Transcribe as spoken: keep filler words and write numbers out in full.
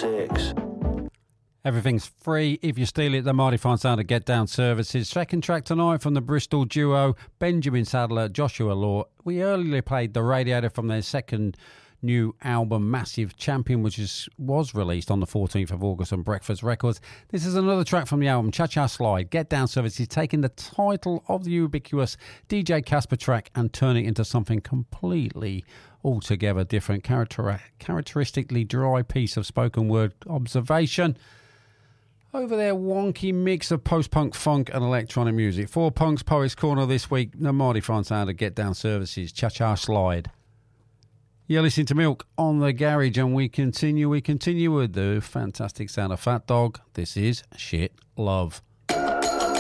six. Everything's free if you steal it. The Mighty Fine Sound of Get Down Services. Second track tonight from the Bristol duo Benjamin Sadler, Joshua Law. We earlier played The Radiator from their second new album Massive Champion, which is, was released on the fourteenth of August on Breakfast Records. This is another track from the album Cha Cha Slide. Get Down Services taking the title of the ubiquitous D J Casper track and turning it into something completely altogether different. Character- characteristically dry piece of spoken word observation over their wonky mix of post-punk, funk and electronic music. For Punk's Poets Corner this week, the Mighty Fine Sound of Get Down Services, Cha Cha Slide. You're listening to Milk on the Garage, and we continue, we continue with the fantastic sound of Fat Dog. This is Shit Love.